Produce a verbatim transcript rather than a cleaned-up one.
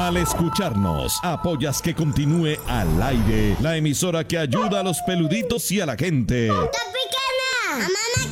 Al escucharnos, apoyas que continúe al aire la emisora que ayuda a los peluditos y a la gente. ¡Topicana! ¡Mamá!